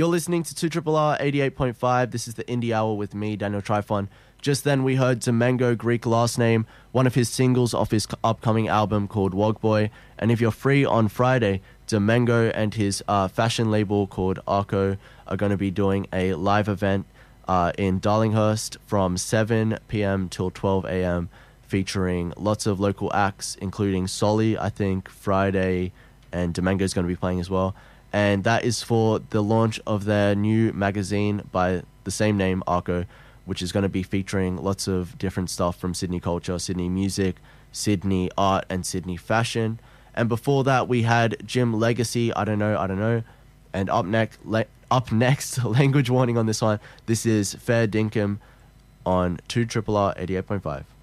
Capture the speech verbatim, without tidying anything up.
You're listening to two R R eighty-eight point five. This is the Indie Hour with me, Daniel Trifon. Just then we heard Domengo, Greek last name, one of his singles off his upcoming album called Wogboy. And if you're free on Friday, Domengo and his uh, fashion label called Arco are going to be doing a live event uh, in Darlinghurst from seven p.m. till twelve a.m. featuring lots of local acts, including Solly, I think, Friday, and Domengo is going to be playing as well. And that is for the launch of their new magazine by the same name, Arco, which is going to be featuring lots of different stuff from Sydney culture, Sydney music, Sydney art, and Sydney fashion. And before that, we had Jim Legacy, I don't know, I don't know. And up next, le- up next, language warning on this one. This is Fair Dinkum on two R R R eighty-eight point five.